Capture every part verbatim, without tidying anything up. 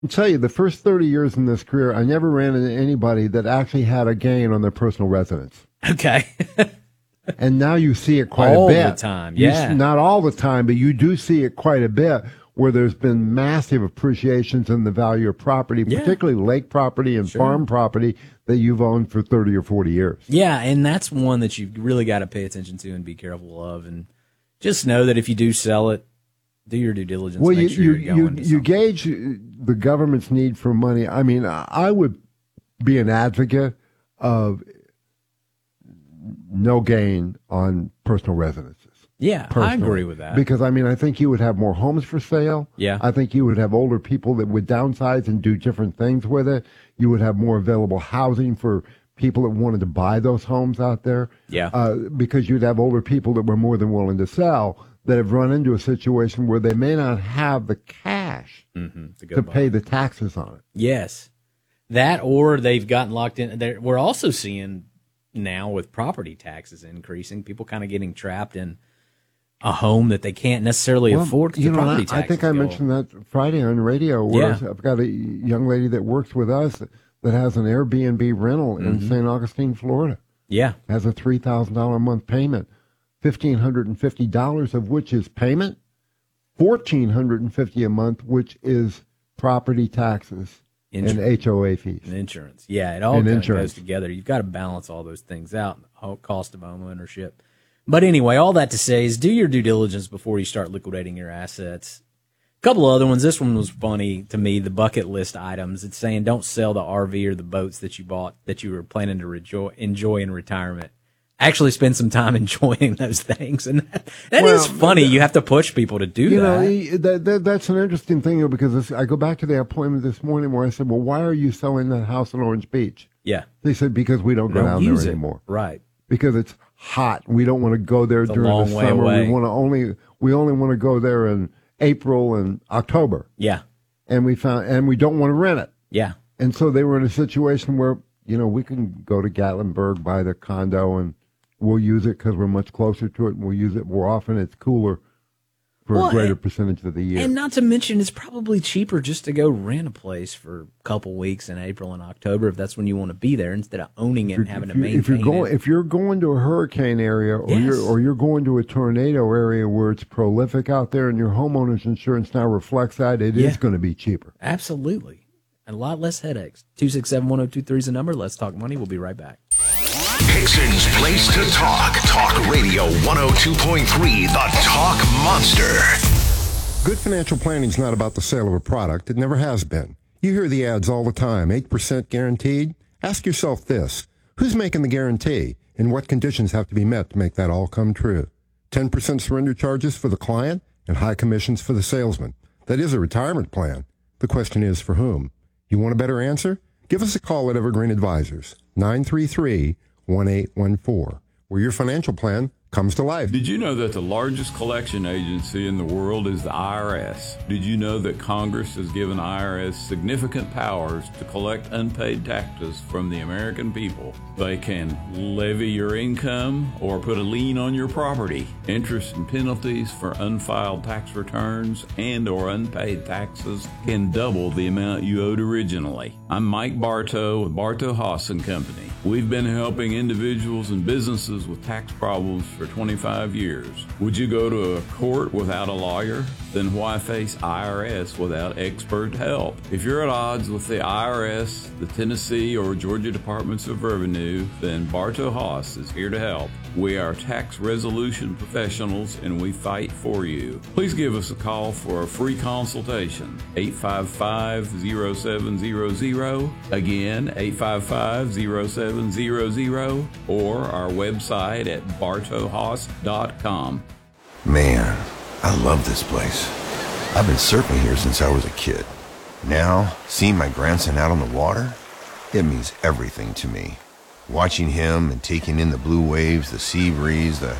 I'll tell you, the first thirty years in this career, I never ran into anybody that actually had a gain on their personal residence. Okay. And now you see it quite all a bit. All the time, You yeah. s- not all the time, but you do see it quite a bit where there's been massive appreciations in the value of property, Yeah. particularly lake property and Sure. farm property that you've owned for thirty or forty years. Yeah, and that's one that you really got to pay attention to and be careful of. And just know that if you do sell it, do your due diligence. Well, make you sure you you're you, going to you something. gauge the government's need for money. I mean, I would be an advocate of no gain on personal residences. Yeah, I personally. agree with that. Because, I mean, I think you would have more homes for sale. Yeah. I think you would have older people that would downsize and do different things with it. You would have more available housing for people that wanted to buy those homes out there. Yeah. Uh, because you'd have older people that were more than willing to sell that have run into a situation where they may not have the cash mm-hmm, to, go to buy. pay the taxes on it. Yes. That, or they've gotten locked in. They're, we're also seeing now with property taxes increasing, people kind of getting trapped in a home that they can't necessarily Well, afford because you the know, property I, taxes I think I go mentioned that Friday on radio. Where Yeah. I've got a young lady that works with us that, that has an Airbnb rental in Mhm. Saint Augustine, Florida. Yeah. Has a three thousand dollars a month payment, one thousand five hundred fifty dollars of which is payment, one thousand four hundred fifty dollars a month, which is property taxes Insurance. and H O A fees. And insurance. Yeah, it all And kind of insurance. goes together. You've got to balance all those things out, the cost of home ownership. But anyway, all that to say is do your due diligence before you start liquidating your assets. A couple of other ones. This one was funny to me, the bucket list items. It's saying don't sell the R V or the boats that you bought that you were planning to rejo- enjoy in retirement. Actually spend some time enjoying those things. And that, that Well, is funny. You have to push people to do You that. know, he- that, that, that's an interesting thing, because this, I go back to the appointment this morning where I said, well, why are you selling that house in Orange Beach? Yeah. They said, because we don't go Don't down use there it. anymore. Right. Because it's hot. We don't want to go there It's a during long the way summer. away. We want to only we only want to go there in April and October. Yeah. And we found and we don't want to rent it. Yeah. And so they were in a situation where, you know, we can go to Gatlinburg, buy the condo, and we'll use it because we're much closer to it, and we'll use it more often. It's cooler for Well, a greater and- percentage of the year. And not to mention, it's probably cheaper just to go rent a place for a couple weeks in April and October if that's when you want to be there, instead of owning it and having to if, you, maintain if you're going it. if you're going to a hurricane area, or Yes. you're or you're going to a tornado area where it's prolific out there, and your homeowner's insurance now reflects that, it is Yeah. going to be cheaper. Absolutely. And a lot less headaches. two six seven, one oh two three is the number. Let's talk money. We'll be right back. Hickson's place to talk. Talk Radio one oh two point three, the Talk Monster. Good financial planning is not about the sale of a product. It never has been. You hear the ads all the time, eight percent guaranteed. Ask yourself this: who's making the guarantee, and what conditions have to be met to make that all come true? ten percent surrender charges for the client and high commissions for the salesman. That is a retirement plan. The question is, for whom? You want a better answer? Give us a call at Evergreen Advisors, nine three three, one eight one four, where your financial plan comes to life. Did you know that the largest collection agency in the world is the I R S? Did you know that Congress has given I R S significant powers to collect unpaid taxes from the American people? They can levy your income or put a lien on your property. Interest and penalties for unfiled tax returns and or unpaid taxes can double the amount you owed originally. I'm Mike Bartow with Bartow Haas and Company. We've been helping individuals and businesses with tax problems for twenty-five years. Would you go to a court without a lawyer? Then why face I R S without expert help? If you're at odds with the I R S, the Tennessee or Georgia Departments of Revenue, then Bartow Haas is here to help. We are tax resolution professionals and we fight for you. Please give us a call for a free consultation. eight five five, zero seven zero zero. Again, eight five five, zero seven zero zero, or our website at bartow haas dot com. Man, I love this place. I've been surfing here since I was a kid. Now, seeing my grandson out on the water, it means everything to me. Watching him and taking in the blue waves, the sea breeze, the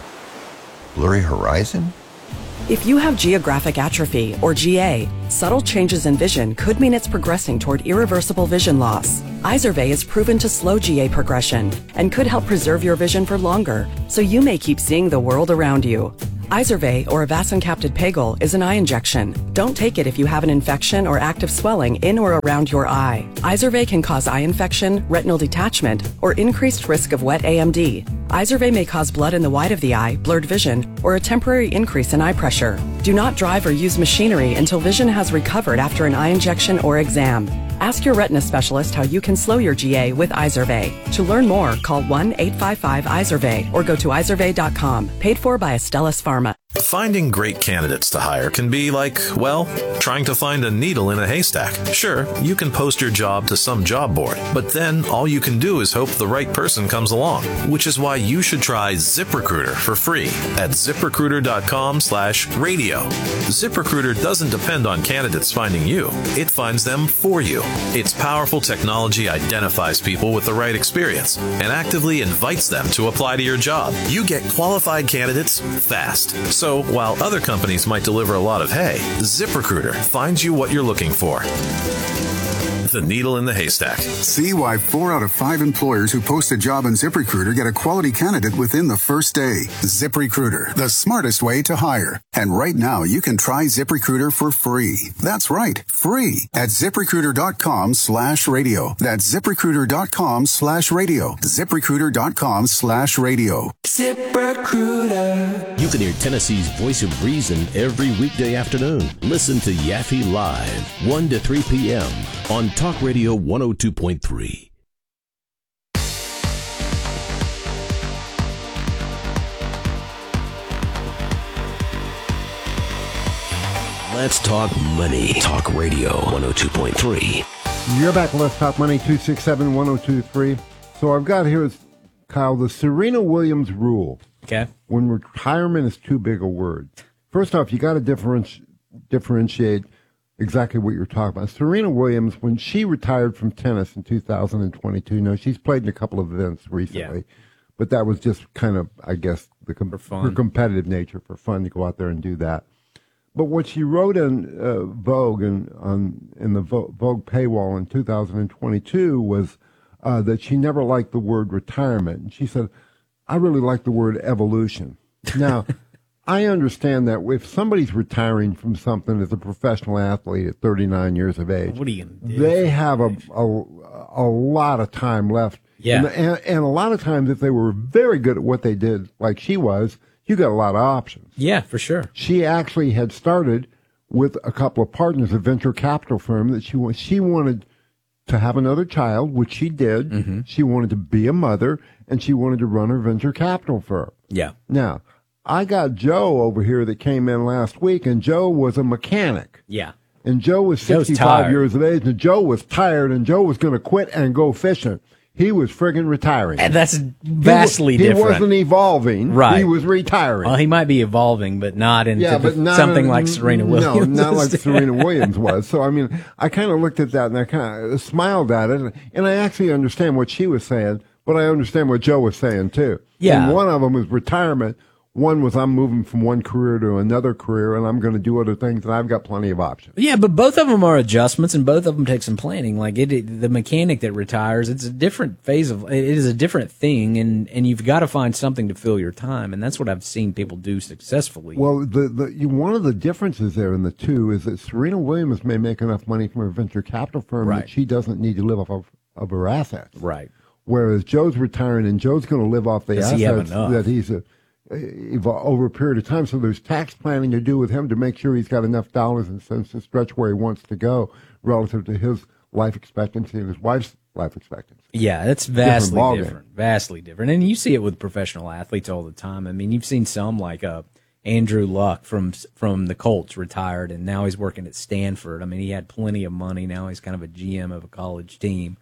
blurry horizon. If you have geographic atrophy, or G A, subtle changes in vision could mean it's progressing toward irreversible vision loss. Izervay is proven to slow G A progression and could help preserve your vision for longer, so you may keep seeing the world around you. Izervay, or avacincaptad pegol, is an eye injection. Don't take it if you have an infection or active swelling in or around your eye. Izervay can cause eye infection, retinal detachment, or increased risk of wet A M D. Izervay may cause blood in the white of the eye, blurred vision, or a temporary increase in eye pressure. Do not drive or use machinery until vision has recovered after an eye injection or exam. Ask your retina specialist how you can slow your G A with Izervay. To learn more, call one eight five five Izervay or go to izervay dot com. Paid for by Astellas Pharma. Finding great candidates to hire can be like, well, trying to find a needle in a haystack. Sure, you can post your job to some job board, but then all you can do is hope the right person comes along, which is why you should try ZipRecruiter for free at ziprecruiter dot com slash radio. ZipRecruiter doesn't depend on candidates finding you. It finds them for you. Its powerful technology identifies people with the right experience and actively invites them to apply to your job. You get qualified candidates fast. So while other companies might deliver a lot of hay, ZipRecruiter finds you what you're looking for. The needle in the haystack. See why four out of five employers who post a job on ZipRecruiter get a quality candidate within the first day. ZipRecruiter, the smartest way to hire. And right now, you can try ZipRecruiter for free. That's right, free at ziprecruiter dot com slash radio. That's ziprecruiter dot com slash radio. ziprecruiter dot com slash radio. ZipRecruiter. You can hear Tennessee's voice of reason every weekday afternoon. Listen to Yaffe Live, one to three p.m. on Talk Radio one oh two point three. Let's talk money. Talk Radio one oh two point three. You're back. Let's Talk Money, two six seven, one oh two three. So I've got here, Kyle, the Serena Williams rule. Okay. When retirement is too big a word. First off, you got to differenti- differentiate exactly what you're talking about. Serena Williams, when she retired from tennis in two thousand twenty-two, now she's played in a couple of events recently, yeah. but that was just kind of, I guess, the com- her competitive nature, for fun to go out there and do that. But what she wrote in uh, Vogue and on in the Vogue, Vogue paywall in two thousand twenty-two was uh, that she never liked the word retirement. And she said, "I really like the word evolution." Now, I understand that if somebody's retiring from something as a professional athlete at thirty-nine years of age, what are you gonna do? They have a, a a lot of time left. Yeah, and, and, and a lot of times, if they were very good at what they did, like she was, you got a lot of options. Yeah, for sure. She actually had started with a couple of partners, a venture capital firm that she she wanted to have another child, which she did. Mm-hmm. She wanted to be a mother, and she wanted to run her venture capital firm. Yeah. Now, I got Joe over here that came in last week, and Joe was a mechanic. Yeah. And Joe was sixty-five years of age, and Joe was tired, and Joe was going to quit and go fishing. He was friggin' retiring. And that's vastly he, he different. He wasn't evolving. Right. He was retiring. Well, he might be evolving, but not into yeah, but not, something like Serena Williams. No, not like Serena Williams was. So, I mean, I kind of looked at that, and I kind of smiled at it, and I actually understand what she was saying, but I understand what Joe was saying, too. Yeah. And one of them was retirement. One was I'm moving from one career to another career, and I'm going to do other things, and I've got plenty of options. Yeah, but both of them are adjustments, and both of them take some planning. Like it, it the mechanic that retires, it's a different phase of. It is a different thing, and, and you've got to find something to fill your time, and that's what I've seen people do successfully. Well, the the you, one of the differences there in the two is that Serena Williams may make enough money from her venture capital firm right. that she doesn't need to live off of, of her assets. Right. Whereas Joe's retiring, and Joe's going to live off the Does assets he have that he's a. over a period of time, so there's tax planning to do with him to make sure he's got enough dollars and cents to stretch where he wants to go relative to his life expectancy and his wife's life expectancy. Yeah, it's vastly different, different, vastly different, and you see it with professional athletes all the time. I mean, you've seen some like uh, Andrew Luck from from the Colts retired, and now he's working at Stanford. I mean, he had plenty of money. Now he's kind of a G M of a college team.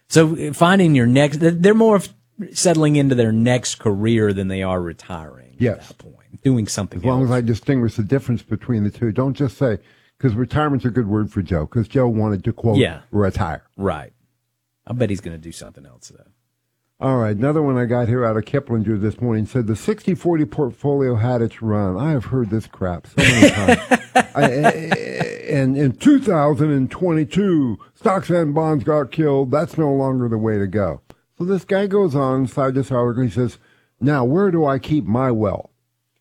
So finding your next, they're more of settling into their next career than they are retiring yes. at that point, doing something As long else. as I distinguish the difference between the two. Don't just say, because retirement's a good word for Joe, because Joe wanted to, quote, yeah. retire. Right. I bet he's going to do something else, though. All right, another one I got here out of Kiplinger this morning said the sixty forty portfolio had its run. I have heard this crap so many times. I, and in two thousand twenty-two, stocks and bonds got killed. That's no longer the way to go. So this guy goes on inside this article. He says, now, where do I keep my wealth?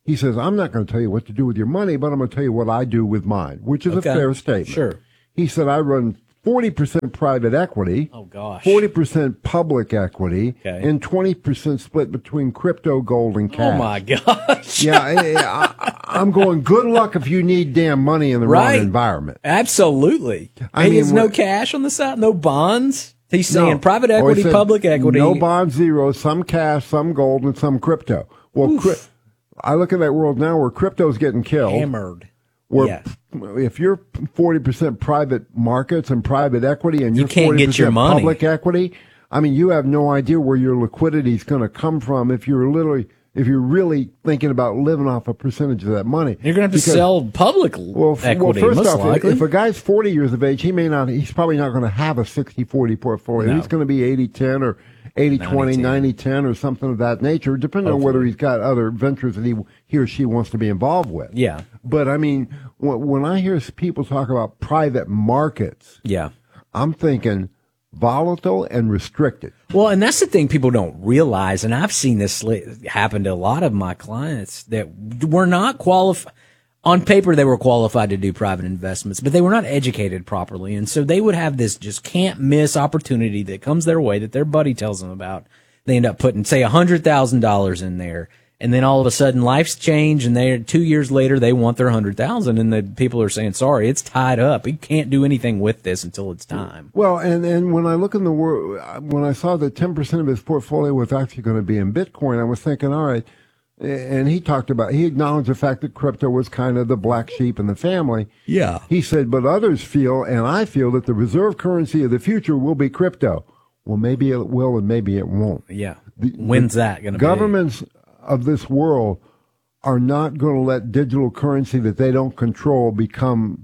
He says, I'm not going to tell you what to do with your money, but I'm going to tell you what I do with mine, which is Okay. a fair statement. Sure. He said, I run forty percent private equity, Oh, gosh. forty percent public equity, Okay. and twenty percent split between crypto, gold, and cash. Oh, my gosh. Yeah, I, I, I'm going, good luck if you need damn money in the Right. wrong environment. Absolutely. I And mean, there's no what- cash on the side, no bonds. He's saying No. private Oh, he equity, said public equity. No bond zero, some cash, some gold, and some crypto. Well, cri- I look at that world now where crypto's getting killed. Hammered. Where Yeah. if you're forty percent private markets and private equity and You you're can't get your forty percent money. public equity, I mean, you have no idea where your liquidity is going to come from if you're literally, if you're really thinking about living off a percentage of that money. You're going to have to Because- sell public Well, f- equity, well, first most off, if- likely. if a guy's forty years of age, he may not, he's probably not going to have a sixty forty portfolio. No. He's going to be eighty ten or eighty twenty, ninety ten or something of that nature, depending on whether he's got other ventures that he, he or she wants to be involved with. Yeah. But I mean, when, when I hear people talk about private markets, Yeah. I'm thinking volatile and restricted. Well, and that's the thing people don't realize, and I've seen this li- happen to a lot of my clients that were not qualified. On paper, they were qualified to do private investments, but they were not educated properly. And so they would have this just can't miss opportunity that comes their way that their buddy tells them about. They end up putting, say, one hundred thousand dollars in there. And then all of a sudden life's changed and they two years later they want their one hundred thousand dollars and the people are saying, sorry, it's tied up. You can't do anything with this until it's time. Well, and, and when I look in the world, when I saw that ten percent of his portfolio was actually going to be in Bitcoin, I was thinking, all right. And he talked about, he acknowledged the fact that crypto was kind of the black sheep in the family. Yeah. He said, but others feel, and I feel, that the reserve currency of the future will be crypto. Well, maybe it will and maybe it won't. Yeah. The- When's the that going to be? Governments of this world are not going to let digital currency that they don't control become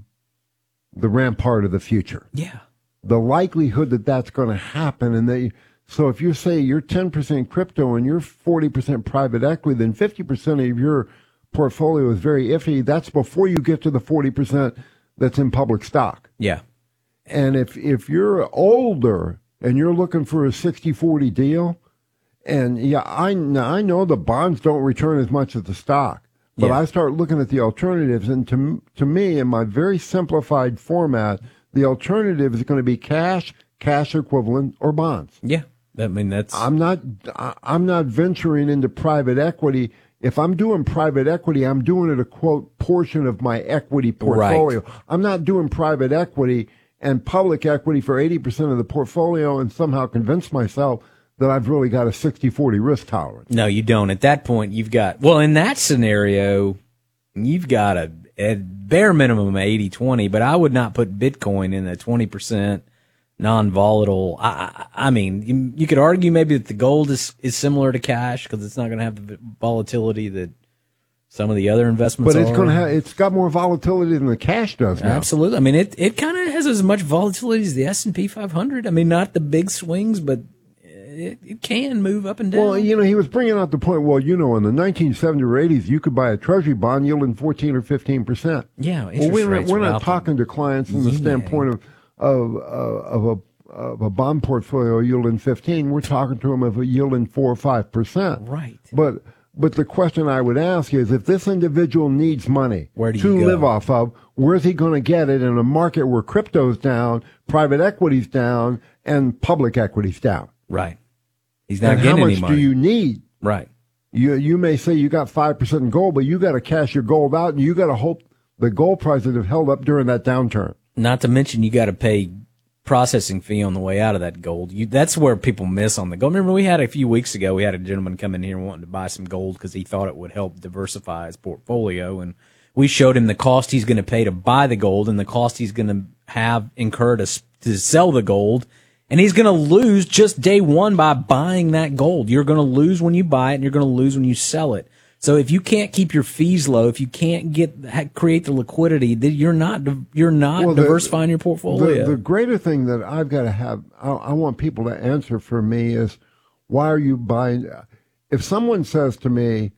the rampart of the future. Yeah. The likelihood that that's going to happen, and they, so if you say you're ten percent crypto and you're forty percent private equity, then fifty percent of your portfolio is very iffy. That's before you get to the forty percent that's in public stock. Yeah. And if, if you're older and you're looking for a sixty forty deal, and yeah, I, now I know the bonds don't return as much as the stock, but Yeah. I start looking at the alternatives, and to, to me, in my very simplified format, the alternative is going to be cash, cash equivalent, or bonds. Yeah. I mean, that's. I'm not, I- I'm not venturing into private equity. If I'm doing private equity, I'm doing it a quote portion of my equity portfolio. Right. I'm not doing private equity and public equity for eighty percent of the portfolio and somehow convince myself that I've really got a sixty forty risk tolerance. No, you don't. At that point, you've got, well, in that scenario, you've got a, a bare minimum eighty twenty, but I would not put Bitcoin in a twenty percent non-volatile. I, I, I mean, you, you could argue maybe that the gold is, is similar to cash because it's not going to have the volatility that some of the other investments But it's are. going to have, it's got more volatility than the cash does now. Absolutely. I mean, it, it kind of has as much volatility as the S and P five hundred. I mean, not the big swings, but it, it can move up and down. Well, you know, he was bringing out the point, well, you know, in the nineteen seventies or eighties, you could buy a treasury bond yielding fourteen or fifteen percent. Yeah, Well, interest we're not, rates we're were not out talking to clients from the Yeah. standpoint of, of, uh, of a, of a bond portfolio yielding fifteen. We're talking to them of a yielding four or five percent. Right. But, but the question I would ask is, if this individual needs money Where do to you go? live off of, where's he going to get it in a market where crypto's down, private equity's down, and public equity's down? Right. He's not And how getting much any money. do you need? Right. You you may say you got five percent in gold, but you got to cash your gold out, and you got to hope the gold prices have held up during that downturn. Not to mention you got to pay processing fee on the way out of that gold. You, that's where people miss on the gold. Remember, we had a few weeks ago, we had a gentleman come in here wanting to buy some gold because he thought it would help diversify his portfolio, and we showed him the cost he's going to pay to buy the gold and the cost he's going to have incurred to, s- to sell the gold. And he's going to lose just day one by buying that gold. You're going to lose when you buy it, and you're going to lose when you sell it. So if you can't keep your fees low, if you can't get ha- create the liquidity, then you're not you're not Well, the- diversifying your portfolio. The, the greater thing that I've got to have, I, I want people to answer for me is, why are you buying? If someone says to me,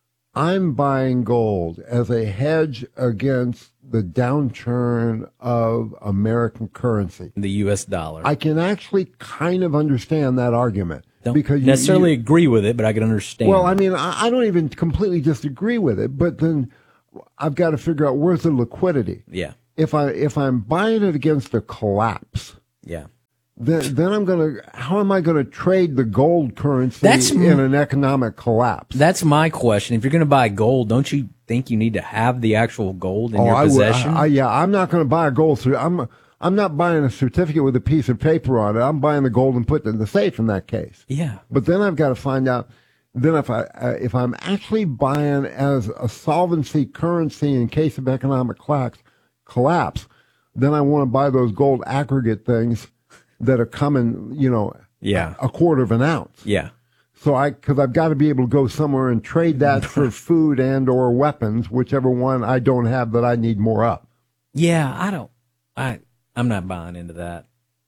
I'm buying gold as a hedge against the downturn of American currency, the U S dollar. I can actually kind of understand that argument. Don't because you, necessarily you, agree with it, but I can understand. Well, I mean, I, I don't even completely disagree with it, but then I've got to figure out where's the liquidity. Yeah. If I if I'm buying it against a collapse, yeah, then then I'm gonna. How am I gonna trade the gold currency That's, in an economic collapse? That's my question. If you're going to buy gold, don't you think you need to have the actual gold in oh, your I possession? Would, I, I, yeah, I'm not going to buy a gold. I'm I'm not buying a certificate with a piece of paper on it. I'm buying the gold and putting it in the safe in that case. Yeah. But then I've got to find out. Then if I uh, if I'm actually buying as a solvency currency in case of economic collapse, collapse, then I want to buy those gold aggregate things that are coming, you know, yeah. a, a quarter of an ounce. Yeah. So I, because I've got to be able to go somewhere and trade that for food and or weapons, whichever one I don't have that I need more of. Yeah, I don't. I I'm not buying into that.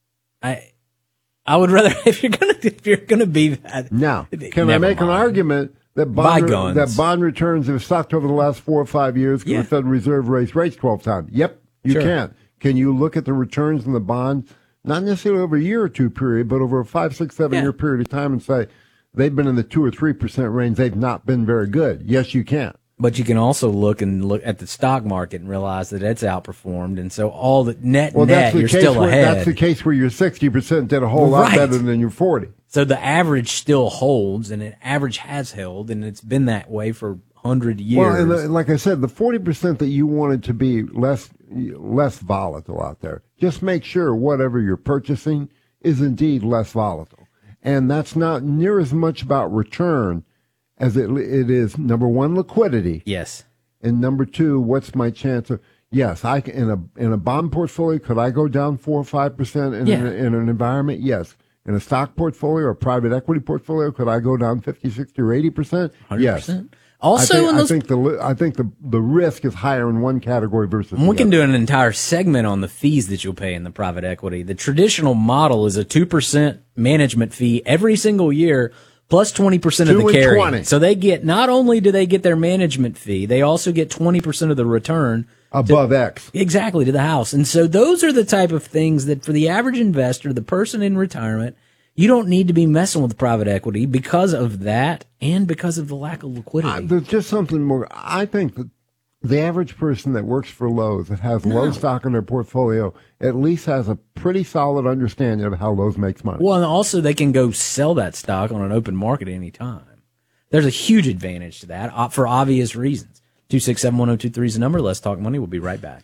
I I would rather if you're gonna if you're gonna be that. Now, can I make mind. an argument that bond Buy guns. that bond returns have sucked over the last four or five years because Yeah. the Federal Reserve raised rates twelve times? Yep, you Sure. can. Can you look at the returns in the bond, not necessarily over a year or two period, but over a five, six, seven Yeah. year period of time and say they've been in the two or three percent range? They've not been very good. Yes, you can. But you can also look and look at the stock market and realize that it's outperformed, and so all the net Well, net that's the you're case still where, ahead. That's the case where your sixty percent did a whole lot Right. better than your forty. So the average still holds, and an average has held, and it's been that way for hundred years. Well, and the, like I said, the forty percent that you wanted to be less less volatile out there, just make sure whatever you're purchasing is indeed less volatile. And that's not near as much about return as it it is, number one, liquidity. Yes. And number two, what's my chance of, yes, I can, in a in a bond portfolio, could I go down four or five percent in, Yeah. an, in an environment? Yes. In a stock portfolio or private equity portfolio, could I go down fifty, sixty, or eighty percent? one hundred Yes. percent. Also, I think, in those, I think the li- I think the the risk is higher in one category versus we the can other. do an entire segment on the fees that you'll pay in the private equity. The traditional model is a two percent management fee every single year, plus twenty percent of Two the and carry. twenty. So they get, not only do they get their management fee, they also get twenty percent of the return above to, X. Exactly, to the house. And so those are the type of things that for the average investor, the person in retirement, you don't need to be messing with private equity because of that and because of the lack of liquidity. Uh, there's just something more. I think that the average person that works for Lowe's that has No. Lowe's stock in their portfolio at least has a pretty solid understanding of how Lowe's makes money. Well, and also they can go sell that stock on an open market at any time. There's a huge advantage to that uh, for obvious reasons. two six seven, one oh two three is the number. Let's Talk Money. We'll be right back.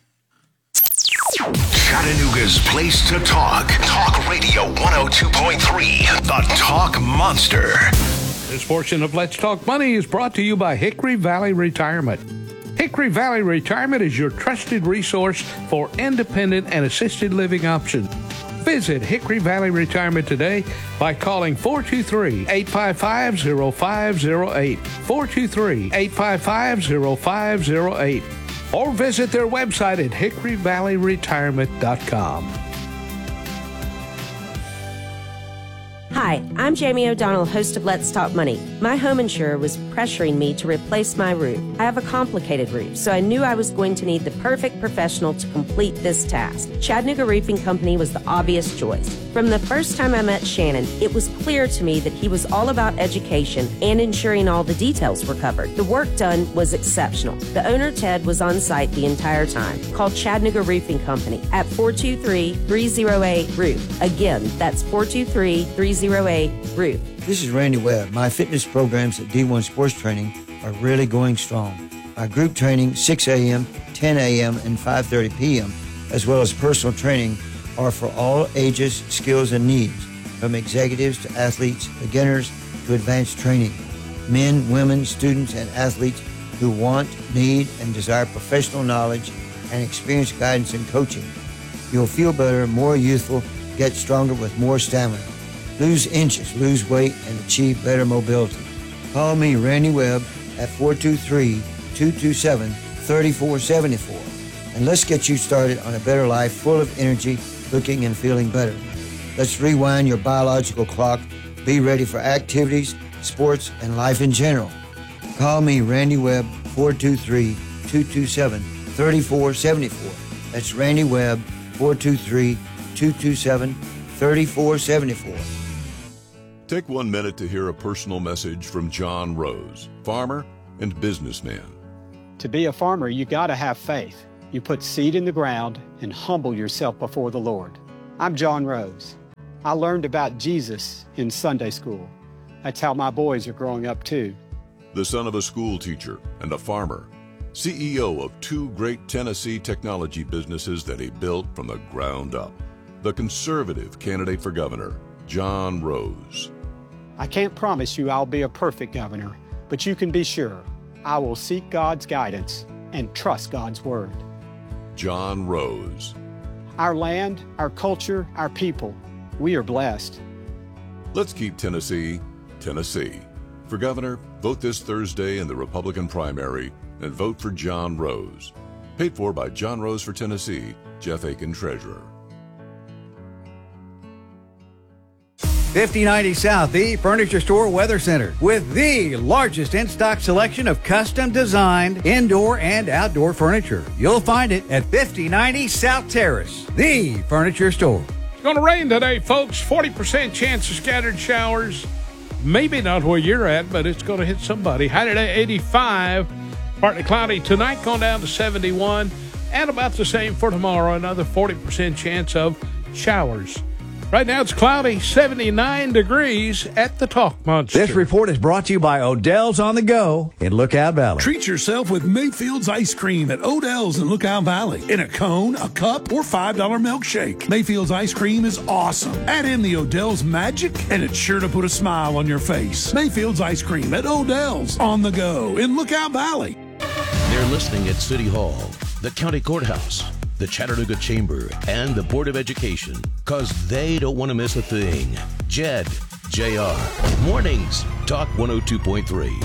Chattanooga's place to talk. Talk Radio one oh two point three, the Talk Monster. This portion of Let's Talk Money is brought to you by Hickory Valley Retirement. Hickory Valley Retirement is your trusted resource for independent and assisted living options. Visit Hickory Valley Retirement today by calling four two three, eight five five, zero five zero eight, four two three, eight five five, zero five zero eight, or visit their website at hickory valley retirement dot com. Hi, I'm Jamie O'Donnell, host of Let's Talk Money. My home insurer was pressuring me to replace my roof. I have a complicated roof, so I knew I was going to need the perfect professional to complete this task. Chattanooga Roofing Company was the obvious choice. From the first time I met Shannon, it was clear to me that he was all about education and ensuring all the details were covered. The work done was exceptional. The owner, Ted, was on site the entire time. Call Chattanooga Roofing Company at four two three, three oh eight, roof. Again, that's four two three, three oh eight, roof. This is Randy Webb. My fitness programs at D one Sports Training are really going strong. My group training, six a.m., ten a.m., and five thirty p.m., as well as personal training, are for all ages, skills, and needs, from executives to athletes, beginners to advanced training. Men, women, students, and athletes who want, need, and desire professional knowledge and experienced guidance and coaching. You'll feel better, more youthful, get stronger with more stamina. Lose inches, lose weight, and achieve better mobility. Call me, Randy Webb, at four two three, two two seven, three four seven four. And let's get you started on a better life full of energy, looking and feeling better. Let's rewind your biological clock. Be ready for activities, sports, and life in general. Call me, Randy Webb, four two three, two two seven, three four seven four. That's Randy Webb, four two three, two two seven, three four seven four. Take one minute to hear a personal message from John Rose, farmer and businessman. To be a farmer, you got to have faith. You put seed in the ground and humble yourself before the Lord. I'm John Rose. I learned about Jesus in Sunday school. That's how my boys are growing up too. The son of a school teacher and a farmer, C E O of two great Tennessee technology businesses that he built from the ground up. The conservative candidate for governor, John Rose. I can't promise you I'll be a perfect governor, but you can be sure I will seek God's guidance and trust God's word. John Rose. Our land, our culture, our people, we are blessed. Let's keep Tennessee, Tennessee. For governor, vote this Thursday in the Republican primary and vote for John Rose. Paid for by John Rose for Tennessee, Jeff Aiken, Treasurer. fifty ninety South, the Furniture Store Weather Center, with the largest in-stock selection of custom-designed indoor and outdoor furniture. You'll find it at fifty ninety South Terrace, the Furniture Store. It's going to rain today, folks. forty percent chance of scattered showers. Maybe not where you're at, but it's going to hit somebody. High today, eighty-five. Partly cloudy tonight, going down to seventy-one. And about the same for tomorrow, another forty percent chance of showers. Right now it's cloudy, seventy-nine degrees at the Talk Monster. This report is brought to you by Odell's on the Go in Lookout Valley. Treat yourself with Mayfield's ice cream at Odell's in Lookout Valley. In a cone, a cup, or five dollar milkshake. Mayfield's ice cream is awesome. Add in the Odell's magic, and it's sure to put a smile on your face. Mayfield's ice cream at Odell's on the Go in Lookout Valley. They're listening at City Hall, the County Courthouse, the Chattanooga Chamber, and the Board of Education, because they don't want to miss a thing. Jed, J R, Mornings, Talk one oh two point three.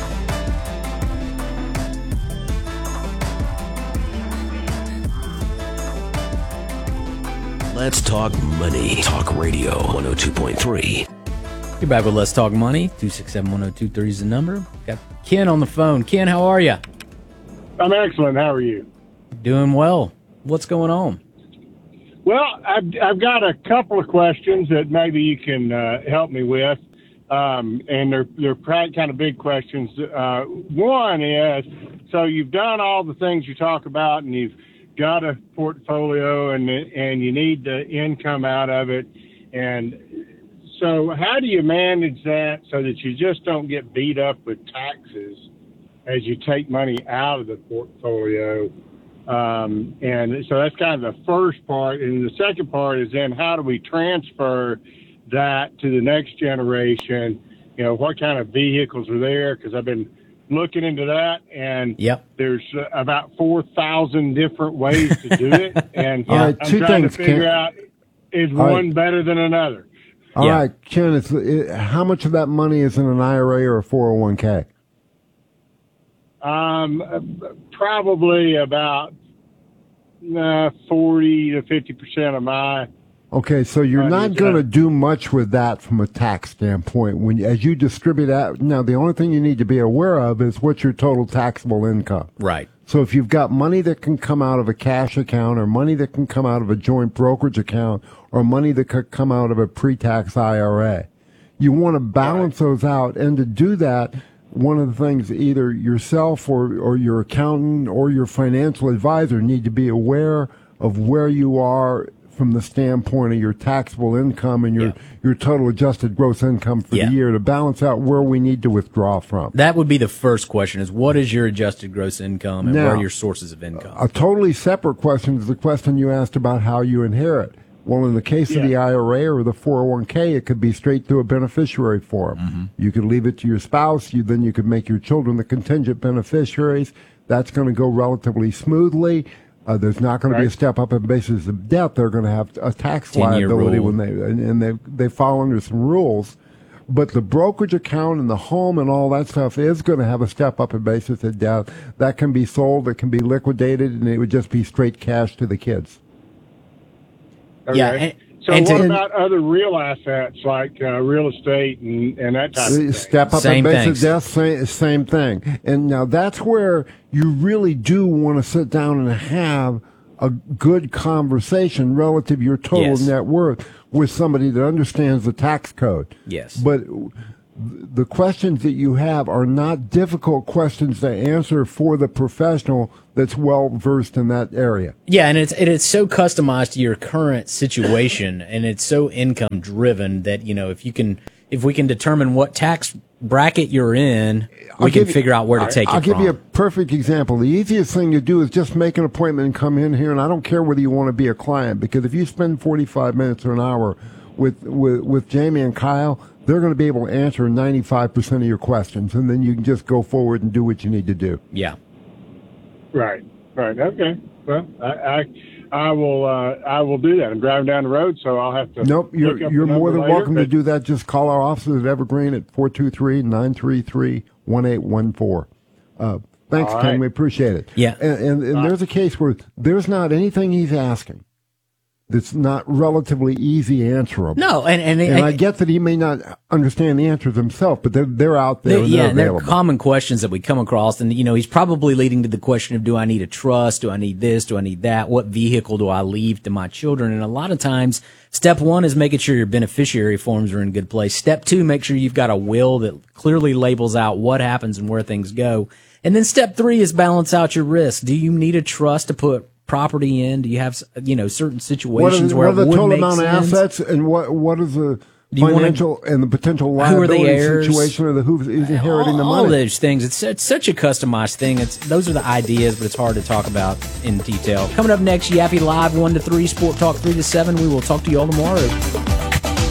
Let's talk money. Talk Radio one oh two point three. You're back with Let's Talk Money. two six seven, one oh two three is the number. Got Ken on the phone. Ken, how are you? I'm excellent. How are you? Doing well. What's going on? Well, I've, I've got a couple of questions that maybe you can uh, help me with, um, and they're they're kind of big questions. Uh, one is, so you've done all the things you talk about, and you've got a portfolio, and and you need the income out of it, and so how do you manage that so that you just don't get beat up with taxes as you take money out of the portfolio? Um, and so that's kind of the first part. And the second part is then how do we transfer that to the next generation? You know, what kind of vehicles are there? Because I've been looking into that, and yep. there's uh, about four thousand different ways to do it. And All right, I'm two trying things, to figure Ken. out, is All one right. better than another? All Yeah. right, Ken, it's, it, how much of that money is in an I R A or a four oh one k? Um, uh, probably about uh, forty to fifty percent of my. Okay, so you're Money not is going to out. do much with that from a tax standpoint. When as you distribute that, now the only thing you need to be aware of is what's your total taxable income. Right. So if you've got money that can come out of a cash account, or money that can come out of a joint brokerage account, or money that could come out of a pre-tax I R A, you want to balance those out. And to do that, one of the things either yourself or, or your accountant or your financial advisor need to be aware of where you are from the standpoint of your taxable income and your, Yeah. your total adjusted gross income for Yeah. the year to balance out where we need to withdraw from. That would be the first question, is what is your adjusted gross income and Now, what are your sources of income? A totally separate question is the question you asked about how you inherit. Well, in the case of the I R A or the four oh one k, it could be straight through a beneficiary form. Mm-hmm. You could leave it to your spouse. You then you could make your children the contingent beneficiaries. That's going to go relatively smoothly. Uh, there's not going to be a step up in basis of death. They're going to have a tax ten-year liability rule. when they and, and they they fall under some rules. But the brokerage account and the home and all that stuff is going to have a step up in basis of death. That can be sold. It can be liquidated, and it would just be straight cash to the kids. Okay. Yeah, and- so and what to- about other real assets like uh, real estate and, and that type of thing? Step up Same in basis things. of death, same, same thing. And now that's where you really do want to sit down and have a good conversation relative to your total Yes. net worth with somebody that understands the tax code. Yes. But the questions that you have are not difficult questions to answer for the professional that's well versed in that area. Yeah, and it's and it's so customized to your current situation, and it's so income driven that, you know, if you can if we can determine what tax bracket you're in, we I'll can give you- figure out where to take I'll it give from. you a perfect example. The easiest thing to do is just make an appointment and come in here, and I don't care whether you want to be a client, because if you spend forty-five minutes or an hour with with, with Jamie and Kyle, they're going to be able to answer ninety-five percent of your questions, and then you can just go forward and do what you need to do. Yeah. Right. Right. Okay. Well, I I, I will uh, I will do that. I'm driving down the road, so I'll have to. Nope, you're look up you're the more number than later, welcome to but- do that. Just call our offices at Evergreen at four two three, nine three three, one eight one four. Uh, thanks, All Ken. right. We appreciate it. Yeah. And, and, and there's a case where there's not anything he's asking that's not relatively easy answerable. No, and and, And I get that he may not understand the answers himself, but they're they're out there. They- and yeah, they're and they're available. common questions that we come across, and you know, he's probably leading to the question of, do I need a trust? Do I need this? Do I need that? What vehicle do I leave to my children? And a lot of times, step one is making sure your beneficiary forms are in good place. Step two, make sure you've got a will that clearly labels out what happens and where things go. And then step three is balance out your risk. Do you need a trust to put property in? Do you have, you know, certain What situations is, where what are it the would total make amount sense? of assets, and what what is the Do you wanna- financial and the potential Who are the liability heirs? situation, or the who is inheriting the all money? those things. It's, it's such a customized thing. It's those are the ideas, but it's hard to talk about in detail. Coming up next, Yaffee Live one to three, Sport Talk three to seven. We will talk to you all tomorrow.